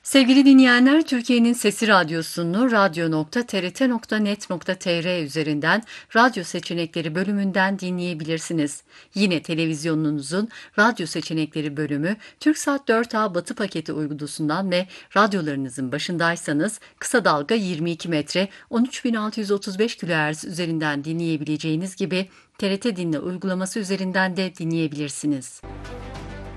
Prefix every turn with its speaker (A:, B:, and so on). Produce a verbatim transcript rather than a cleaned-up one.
A: Sevgili dinleyenler, Türkiye'nin Sesi Radyosu'nu radyo nokta t r t nokta net nokta t r üzerinden radyo seçenekleri bölümünden dinleyebilirsiniz. Yine televizyonunuzun radyo seçenekleri bölümü TürkSat dört A Batı paketi uydusundan ve radyolarınızın başındaysanız kısa dalga yirmi iki metre on üç bin altı yüz otuz beş kilohertz üzerinden dinleyebileceğiniz gibi T R T Dinle uygulaması üzerinden de dinleyebilirsiniz.